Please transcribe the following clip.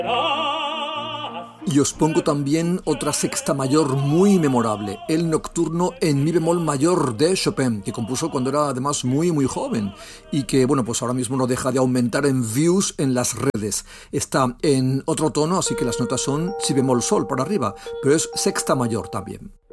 Y os pongo también otra sexta mayor muy memorable, el nocturno en mi bemol mayor de Chopin, que compuso cuando era además muy muy joven y que bueno, pues ahora mismo no deja de aumentar en views en las redes. Está en otro tono, así que las notas son si bemol sol para arriba, pero es sexta mayor también.